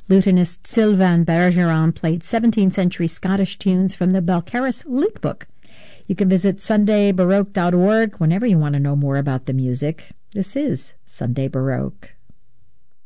Lutenist Sylvain Bergeron played 17th century Scottish tunes from the Balcarres Lute Book. You can visit sundaybaroque.org whenever you want to know more about the music. This is Sunday Baroque.